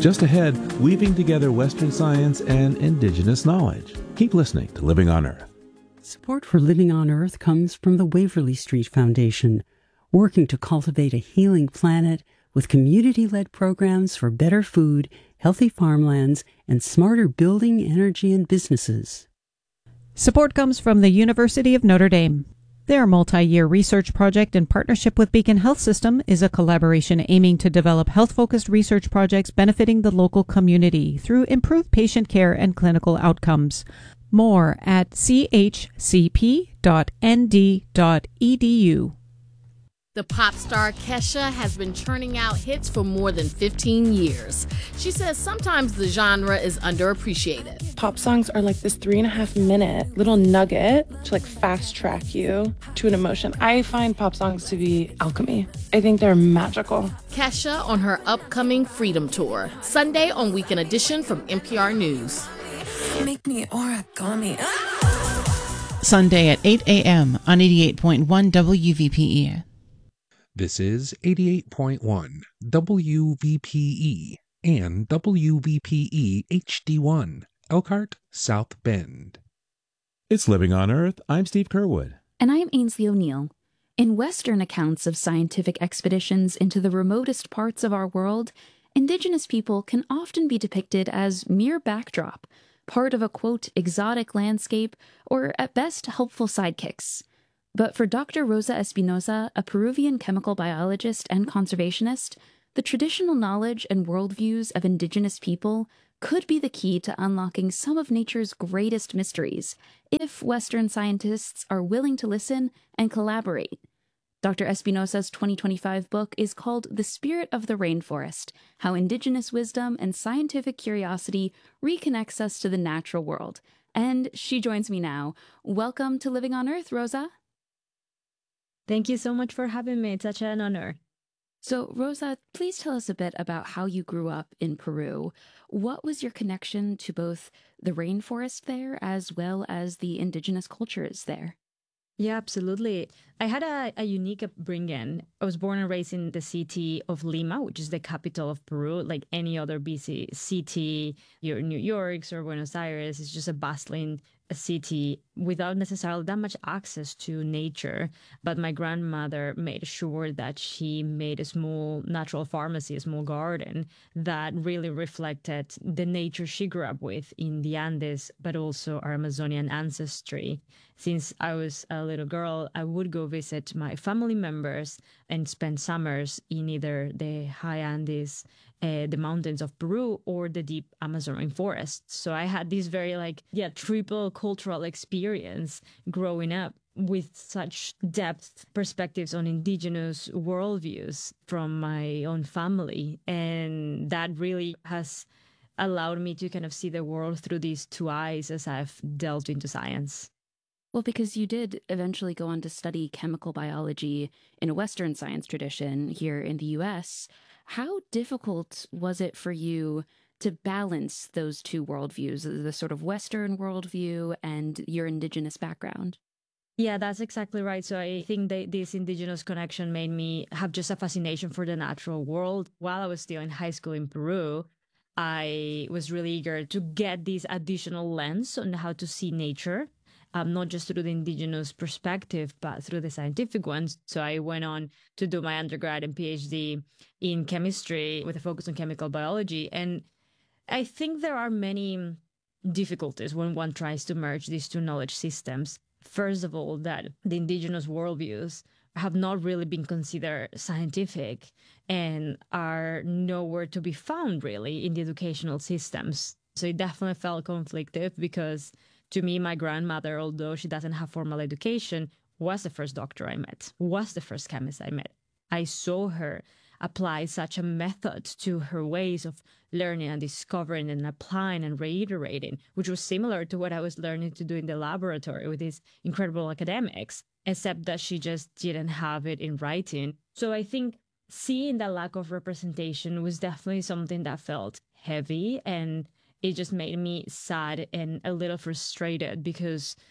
Just ahead, weaving together Western science and indigenous knowledge. Keep listening to Living on Earth. Support for Living on Earth comes from the Waverly Street Foundation, working to cultivate a healing planet with community-led programs for better food, healthy farmlands, and smarter building, energy, and businesses. Support comes from the University of Notre Dame. Their multi-year research project in partnership with Beacon Health System is a collaboration aiming to develop health-focused research projects benefiting the local community through improved patient care and clinical outcomes. More at chcp.nd.edu. The pop star Kesha has been churning out hits for more than 15 years. She says sometimes the genre is underappreciated. Pop songs are like this 3.5-minute little nugget to like fast track you to an emotion. I find pop songs to be alchemy. I think they're magical. Kesha on her upcoming Freedom Tour, Sunday on Weekend Edition from NPR News. Make me origami. Sunday at 8 a.m. on 88.1 WVPE. This is 88.1 WVPE and WVPE HD1, Elkhart, South Bend. It's Living on Earth. I'm Steve Curwood. And I'm Ainsley O'Neill. In Western accounts of scientific expeditions into the remotest parts of our world, Indigenous people can often be depicted as mere backdrop, part of a, quote, exotic landscape, or at best helpful sidekicks. But for Dr. Rosa Espinosa, a Peruvian chemical biologist and conservationist, the traditional knowledge and worldviews of Indigenous people could be the key to unlocking some of nature's greatest mysteries, if Western scientists are willing to listen and collaborate. Dr. Espinosa's 2025 book is called The Spirit of the Rainforest: How Indigenous Wisdom and Scientific Curiosity Reconnects Us to the Natural World. And she joins me now. Welcome to Living on Earth, Rosa. Thank you so much for having me. It's such an honor. So, Rosa, please tell us a bit about how you grew up in Peru. What was your connection to both the rainforest there as well as the indigenous cultures there? Yeah, absolutely. I had a unique upbringing. I was born and raised in the city of Lima, which is the capital of Peru. Like any other busy city, your New York's or Buenos Aires, it's just a bustling city without necessarily that much access to nature. But my grandmother made sure that she made a small natural pharmacy, a small garden that really reflected the nature she grew up with in the Andes, but also our Amazonian ancestry. Since I was a little girl, I would go visit my family members and spend summers in either the high Andes, the mountains of Peru, or the deep Amazon rainforest. So I had this very triple cultural experience growing up with such depth perspectives on indigenous worldviews from my own family. And that really has allowed me to kind of see the world through these two eyes as I've delved into science. Well, because you did eventually go on to study chemical biology in a Western science tradition here in the U.S., how difficult was it for you to balance those two worldviews, the sort of Western worldview and your indigenous background? Yeah, that's exactly right. So I think that this indigenous connection made me have just a fascination for the natural world. While I was still in high school in Peru, I was really eager to get this additional lens on how to see nature. Not just through the indigenous perspective, but through the scientific ones. So I went on to do my undergrad and PhD in chemistry with a focus on chemical biology. And I think there are many difficulties when one tries to merge these two knowledge systems. First of all, that the indigenous worldviews have not really been considered scientific and are nowhere to be found really in the educational systems. So it definitely felt conflicted because to me, my grandmother, although she doesn't have formal education, was the first doctor I met, was the first chemist I met. I saw her apply such a method to her ways of learning and discovering and applying and reiterating, which was similar to what I was learning to do in the laboratory with these incredible academics, except that she just didn't have it in writing. So I think seeing that lack of representation was definitely something that felt heavy, and it just made me sad and a little frustrated because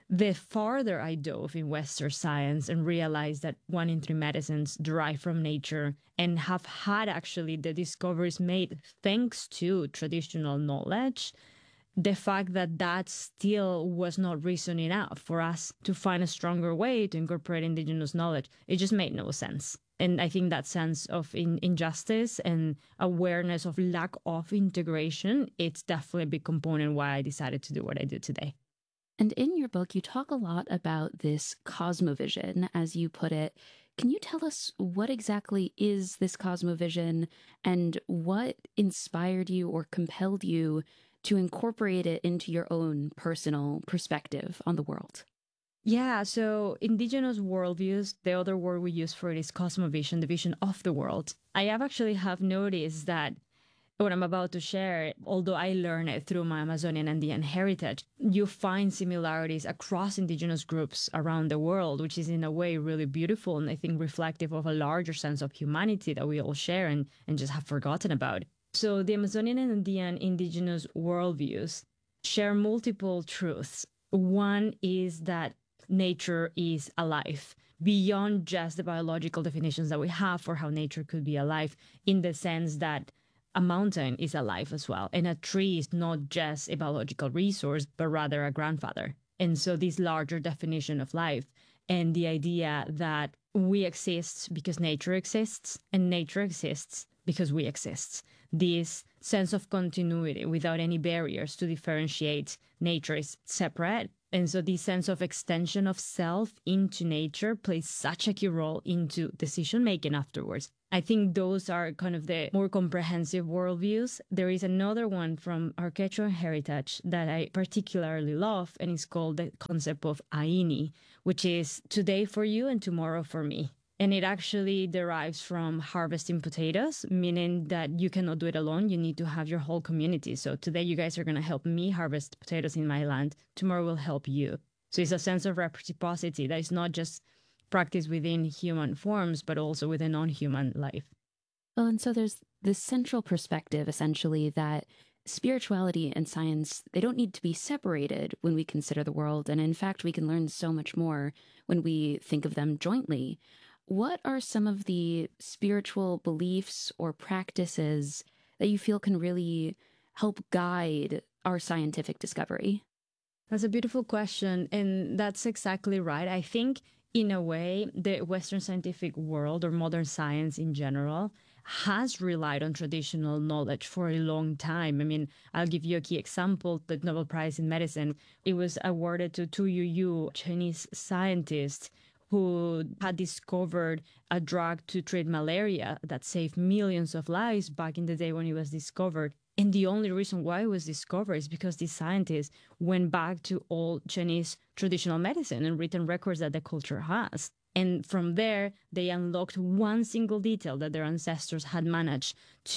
the farther I dove in Western science and realized that 1 in 3 medicines derive from nature and have had actually the discoveries made thanks to traditional knowledge, the fact that that still was not reason enough for us to find a stronger way to incorporate indigenous knowledge, it just made no sense. And I think that sense of injustice and awareness of lack of integration, it's definitely a big component why I decided to do what I do today. And in your book, you talk a lot about this cosmovision, as you put it. Can you tell us what exactly is this cosmovision and what inspired you or compelled you to incorporate it into your own personal perspective on the world? Yeah, so indigenous worldviews, the other word we use for it is cosmovision, the vision of the world. I have noticed that what I'm about to share, although I learned it through my Amazonian Andean heritage, you find similarities across indigenous groups around the world, which is in a way really beautiful and I think reflective of a larger sense of humanity that we all share and just have forgotten about. So the Amazonian and Andean indigenous worldviews share multiple truths. One is that nature is alive beyond just the biological definitions that we have for how nature could be alive, in the sense that a mountain is alive as well. And a tree is not just a biological resource, but rather a grandfather. And so this larger definition of life and the idea that we exist because nature exists and nature exists because we exist. This sense of continuity without any barriers to differentiate nature is separate. And so this sense of extension of self into nature plays such a key role into decision-making afterwards. I think those are kind of the more comprehensive worldviews. There is another one from our Quechua heritage that I particularly love, and it's called the concept of Aini, which is today for you and tomorrow for me. And it actually derives from harvesting potatoes, meaning that you cannot do it alone. You need to have your whole community. So today you guys are going to help me harvest potatoes in my land. Tomorrow we'll help you. So it's a sense of reciprocity that is not just practiced within human forms, but also within non-human life. Well, and so there's this central perspective, essentially, that spirituality and science, they don't need to be separated when we consider the world. And in fact, we can learn so much more when we think of them jointly. What are some of the spiritual beliefs or practices that you feel can really help guide our scientific discovery? That's a beautiful question. And that's exactly right. I think, in a way, the Western scientific world, or modern science in general, has relied on traditional knowledge for a long time. I mean, I'll give you a key example. The Nobel Prize in Medicine, it was awarded to Tu Youyou, Chinese scientist, who had discovered a drug to treat malaria that saved millions of lives back in the day when it was discovered. And the only reason why it was discovered is because these scientists went back to old Chinese traditional medicine and written records that the culture has. And from there, they unlocked one single detail that their ancestors had managed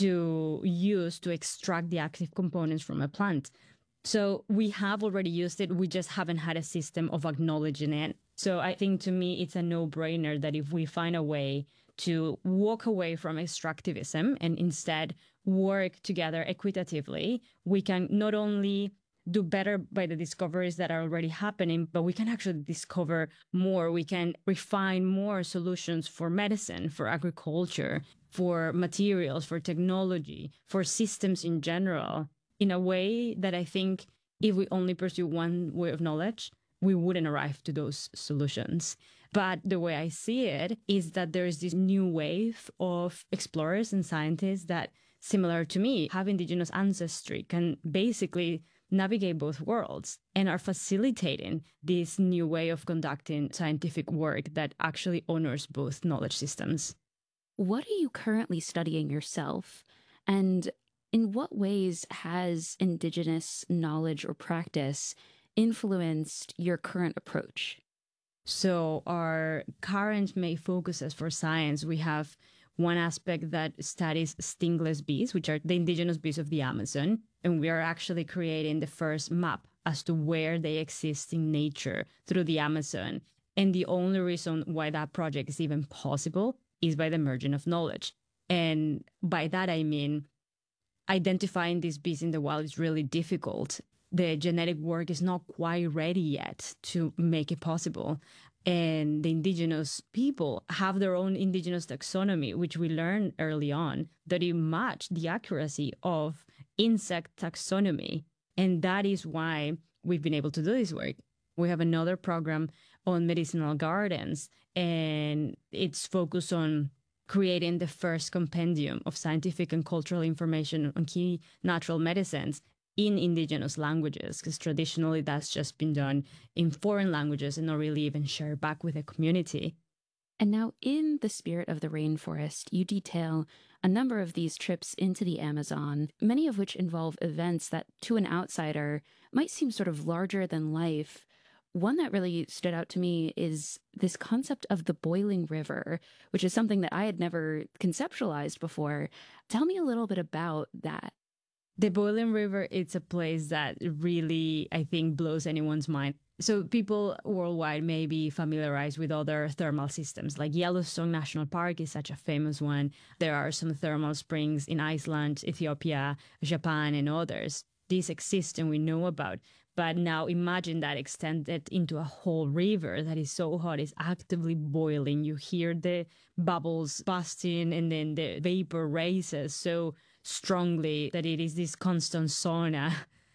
to use to extract the active components from a plant. So we have already used it. We just haven't had a system of acknowledging it. So I think, to me, it's a no-brainer that if we find a way to walk away from extractivism and instead work together equitatively, we can not only do better by the discoveries that are already happening, but we can actually discover more. We can refine more solutions for medicine, for agriculture, for materials, for technology, for systems in general, in a way that I think if we only pursue one way of knowledge, we wouldn't arrive to those solutions. But the way I see it is that there is this new wave of explorers and scientists that, similar to me, have indigenous ancestry, can basically navigate both worlds and are facilitating this new way of conducting scientific work that actually honors both knowledge systems. What are you currently studying yourself? And in what ways has indigenous knowledge or practice influenced your current approach? So our current main focuses for science, we have one aspect that studies stingless bees, which are the indigenous bees of the Amazon. And we are actually creating the first map as to where they exist in nature through the Amazon. And the only reason why that project is even possible is by the merging of knowledge. And by that, I mean, identifying these bees in the wild is really difficult. the genetic work is not quite ready yet to make it possible. And the indigenous people have their own indigenous taxonomy, which we learned early on, that it matched the accuracy of insect taxonomy. And that is why we've been able to do this work. We have another program on medicinal gardens, and it's focused on creating the first compendium of scientific and cultural information on key natural medicines in indigenous languages, because traditionally that's just been done in foreign languages and not really even shared back with the community. And now, in the spirit of the rainforest, you detail a number of these trips into the Amazon, many of which involve events that, to an outsider, might seem sort of larger than life. One that really stood out to me is this concept of the boiling river, which is something that I had never conceptualized before. Tell me a little bit about that. The Boiling River, it's a place that really, I think, blows anyone's mind. So people worldwide may be familiarized with other thermal systems, like Yellowstone National Park is such a famous one. There are some thermal springs in Iceland, Ethiopia, Japan, and others. These exist and we know about. But now imagine that extended into a whole river that is so hot, it's actively boiling. You hear the bubbles busting and then the vapor raises so strongly that it is this constant sauna.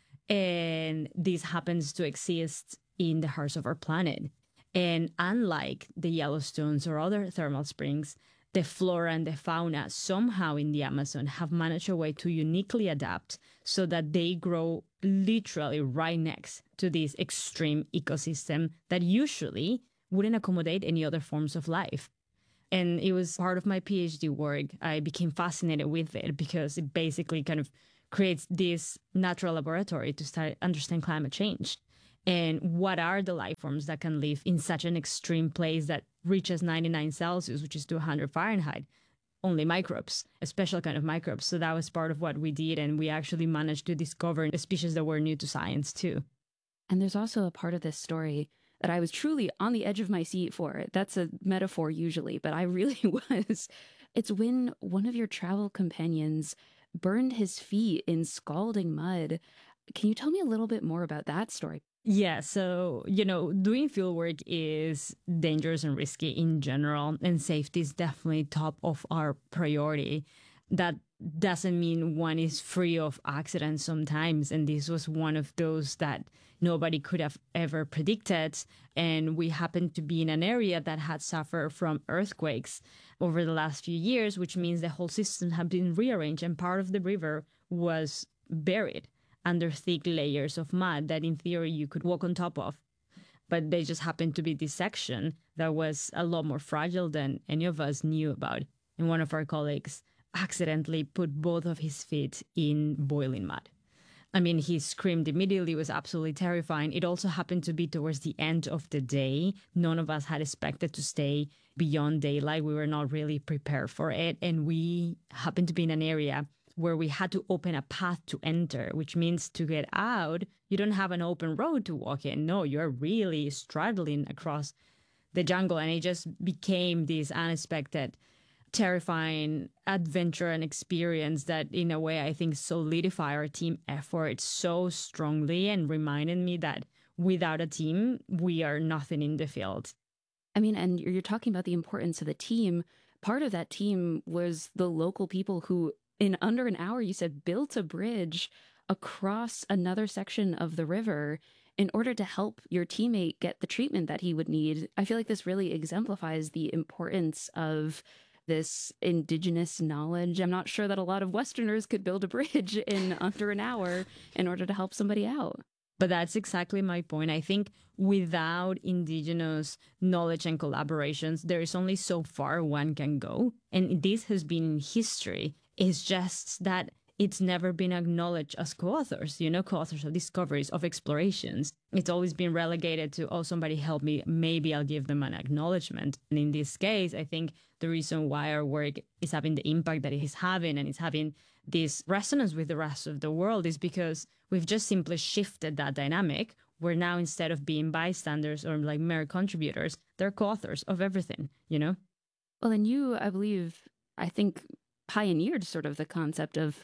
And this happens to exist in the heart of our planet. And unlike the Yellowstones or other thermal springs, the flora and the fauna somehow in the Amazon have managed a way to uniquely adapt so that they grow literally right next to this extreme ecosystem that usually wouldn't accommodate any other forms of life. And it was part of my PhD work. I became fascinated with it because it basically kind of creates this natural laboratory to start understand climate change. And what are the life forms that can live in such an extreme place that reaches 99 Celsius, which is 200 Fahrenheit? Only microbes, a special kind of microbes. So that was part of what we did. And we actually managed to discover species that were new to science too. And there's also a part of this story that I was truly on the edge of my seat for. That's a metaphor usually, but I really was. It's when one of your travel companions burned his feet in scalding mud. Can you tell me a little bit more about that story? Yeah, so, doing field work is dangerous and risky in general, and safety is definitely top of our priority. That doesn't mean one is free of accidents sometimes, and this was one of those that nobody could have ever predicted. And we happened to be in an area that had suffered from earthquakes over the last few years, which means the whole system had been rearranged, and part of the river was buried under thick layers of mud that in theory you could walk on top of. But they just happened to be this section that was a lot more fragile than any of us knew about. And one of our colleagues accidentally put both of his feet in boiling mud. I mean, he screamed immediately. It was absolutely terrifying. It also happened to be towards the end of the day. None of us had expected to stay beyond daylight. We were not really prepared for it. And we happened to be in an area where we had to open a path to enter, which means to get out, you don't have an open road to walk in. No, you're really straddling across the jungle. And it just became this unexpected, terrifying adventure and experience that, in a way, I think solidified our team effort so strongly and reminded me that without a team, we are nothing in the field. I mean, and you're talking about the importance of the team. Part of that team was the local people who, in under an hour, you said, built a bridge across another section of the river in order to help your teammate get the treatment that he would need. I feel like this really exemplifies the importance of this indigenous knowledge. I'm not sure that a lot of Westerners could build a bridge in under an hour in order to help somebody out. But that's exactly my point. I think without indigenous knowledge and collaborations, there is only so far one can go. And this has been in history. It's just that it's never been acknowledged as co-authors, co-authors of discoveries, of explorations. It's always been relegated to, oh, somebody help me, maybe I'll give them an acknowledgement. And in this case, I think the reason why our work is having the impact that it is having and it's having this resonance with the rest of the world is because we've just simply shifted that dynamic, where now instead of being bystanders or like mere contributors, they're co-authors of everything, Well, and you, I think, pioneered sort of the concept of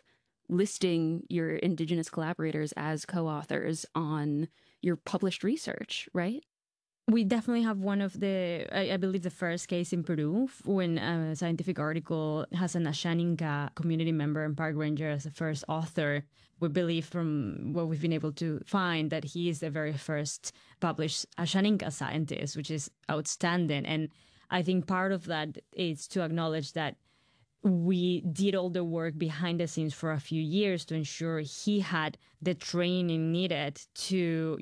listing your Indigenous collaborators as co-authors on your published research, right? We definitely have one of I believe the first case in Peru when a scientific article has an Ashaninka community member and park ranger as the first author. We believe from what we've been able to find that he is the very first published Ashaninka scientist, which is outstanding. And I think part of that is to acknowledge that we did all the work behind the scenes for a few years to ensure he had the training needed to,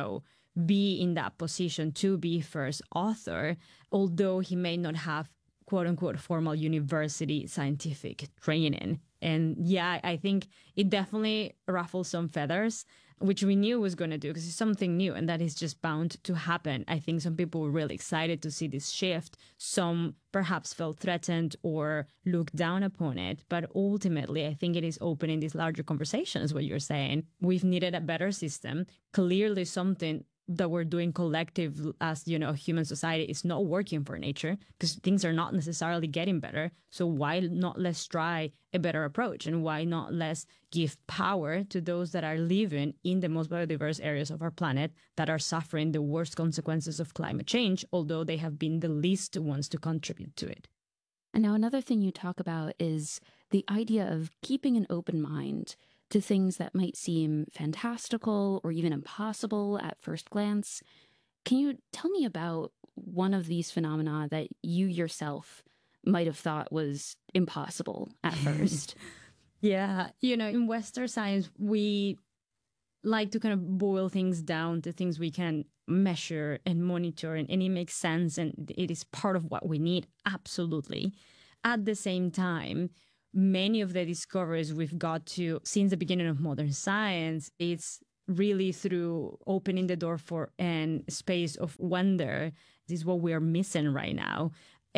be in that position to be first author, although he may not have quote unquote formal university scientific training. And yeah, I think it definitely ruffles some feathers, which we knew was going to do because it's something new and that is just bound to happen. I think some people were really excited to see this shift. Some perhaps felt threatened or looked down upon it. But ultimately, I think it is opening this larger conversation, is what you're saying. We've needed a better system. Clearly something that we're doing collective as, human society is not working for nature because things are not necessarily getting better. So why not let's try a better approach, and why not let's give power to those that are living in the most biodiverse areas of our planet that are suffering the worst consequences of climate change, although they have been the least ones to contribute to it. And now another thing you talk about is the idea of keeping an open mind to things that might seem fantastical or even impossible at first glance. Can you tell me about one of these phenomena that you yourself might have thought was impossible at first? Yeah, in Western science, we like to kind of boil things down to things we can measure and monitor, and it makes sense, and it is part of what we need, absolutely. At the same time, many of the discoveries we've got to since the beginning of modern science, it's really through opening the door for an space of wonder. This is what we are missing right now.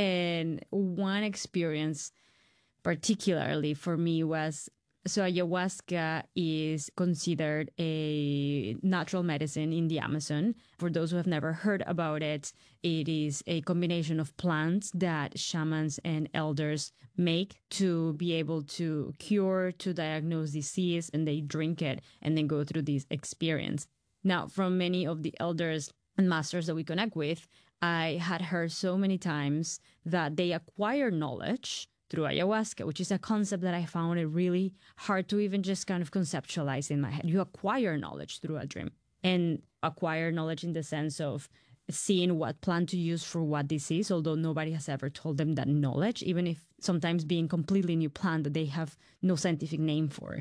And one experience particularly for me was, so ayahuasca is considered a natural medicine in the Amazon. For those who have never heard about it, it is a combination of plants that shamans and elders make to be able to cure, to diagnose disease, and they drink it and then go through this experience. Now, from many of the elders and masters that we connect with, I had heard so many times that they acquire knowledge through ayahuasca, which is a concept that I found it really hard to even just kind of conceptualize in my head. You acquire knowledge through a dream, and acquire knowledge in the sense of seeing what plant to use for what disease, although nobody has ever told them that knowledge, even if sometimes being completely new plant that they have no scientific name for.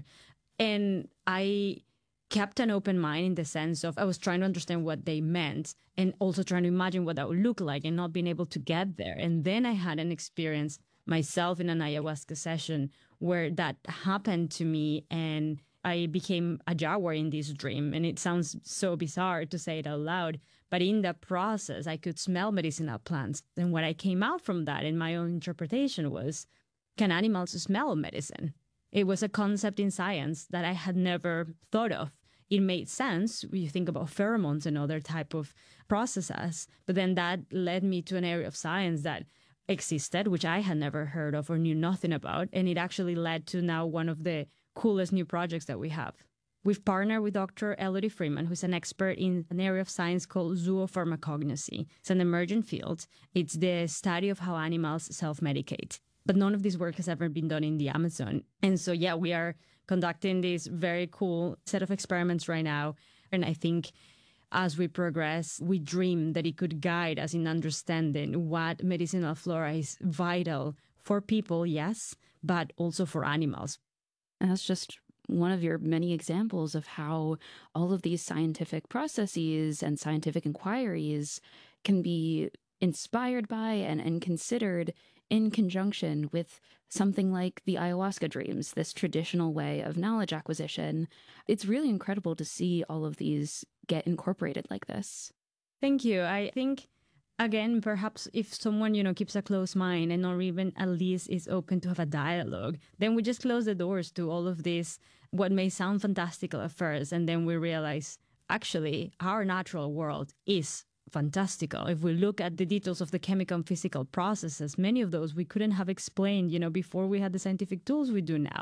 And I kept an open mind in the sense of I was trying to understand what they meant and also trying to imagine what that would look like and not being able to get there. And then I had an experience myself in an ayahuasca session where that happened to me, and I became a jaguar in this dream. And it sounds so bizarre to say it out loud, but in the process, I could smell medicinal plants. And what I came out from that in my own interpretation was, can animals smell medicine? It was a concept in science that I had never thought of. It made sense when you think about pheromones and other type of processes, but then that led me to an area of science that existed, which I had never heard of or knew nothing about. And it actually led to now one of the coolest new projects that we have. We've partnered with Dr. Elodie Freeman, who's an expert in an area of science called zoopharmacognosy. It's an emerging field. It's the study of how animals self-medicate. But none of this work has ever been done in the Amazon. And so, yeah, we are conducting this very cool set of experiments right now. And I think as we progress, we dream that it could guide us in understanding what medicinal flora is vital for people, yes, but also for animals. And that's just one of your many examples of how all of these scientific processes and scientific inquiries can be inspired by and considered in conjunction with something like the ayahuasca dreams, this traditional way of knowledge acquisition. It's really incredible to see all of these get incorporated like this. Thank you. I think, again, perhaps if someone, keeps a close mind and or even at least is open to have a dialogue, then we just close the doors to all of this, what may sound fantastical at first, and then we realize, actually, our natural world is fantastical. If we look at the details of the chemical and physical processes, many of those we couldn't have explained, before we had the scientific tools we do now.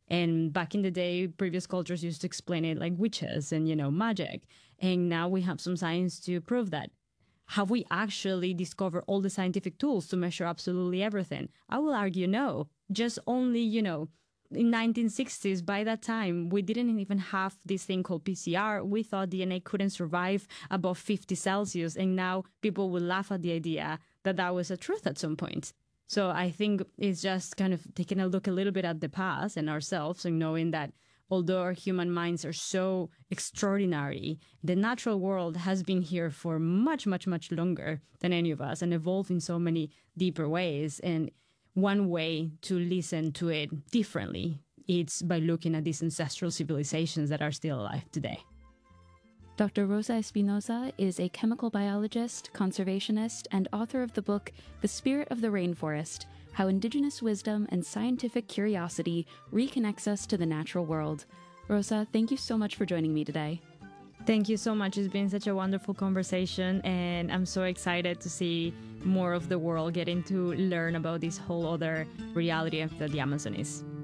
And back in the day, previous cultures used to explain it like witches and, magic. And now we have some science to prove that. Have we actually discovered all the scientific tools to measure absolutely everything? I will argue no. Just only, in 1960s, by that time, we didn't even have this thing called PCR. We thought DNA couldn't survive above 50 Celsius. And now people will laugh at the idea that that was a truth at some point. So I think it's just kind of taking a look a little bit at the past and ourselves and knowing that although our human minds are so extraordinary, the natural world has been here for much, much, much longer than any of us and evolved in so many deeper ways. And one way to listen to it differently, it's by looking at these ancestral civilizations that are still alive today. Dr. Rosa Espinosa is a chemical biologist, conservationist, and author of the book The Spirit of the Rainforest: How Indigenous Wisdom and Scientific Curiosity Reconnects Us to the Natural World. Rosa, thank you so much for joining me today. Thank you so much. It's been such a wonderful conversation, and I'm so excited to see more of the world getting to learn about this whole other reality of the Amazonas.